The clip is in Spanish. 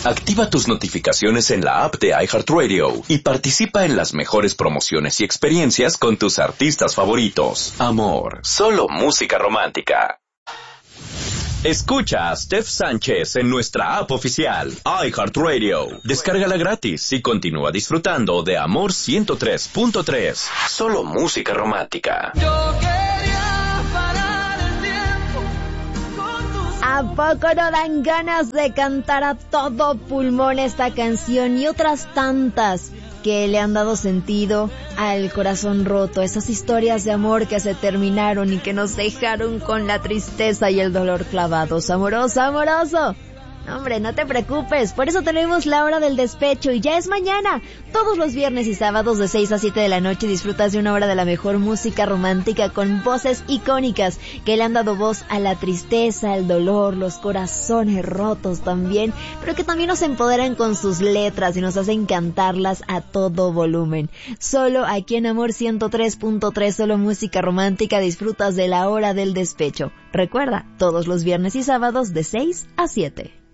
Activa tus notificaciones en la app de iHeartRadio y participa en las mejores promociones y experiencias con tus artistas favoritos. Amor, solo música romántica. Escucha a Steph Sánchez en nuestra app oficial, iHeartRadio. Descárgala gratis y continúa disfrutando de Amor 103.3. Solo música romántica. ¿A poco no dan ganas de cantar a todo pulmón esta canción y otras tantas que le han dado sentido al corazón roto? Esas historias de amor que se terminaron y que nos dejaron con la tristeza y el dolor clavados. Amoroso, amoroso. Hombre, no te preocupes, por eso tenemos la hora del despecho y ya es mañana. Todos los viernes y sábados de 6 a 7 de la noche disfrutas de una hora de la mejor música romántica con voces icónicas que le han dado voz a la tristeza, al dolor, los corazones rotos también, pero que también nos empoderan con sus letras y nos hacen cantarlas a todo volumen. Solo aquí en Amor 103.3, solo música romántica, disfrutas de la hora del despecho. Recuerda, todos los viernes y sábados de 6 a 7.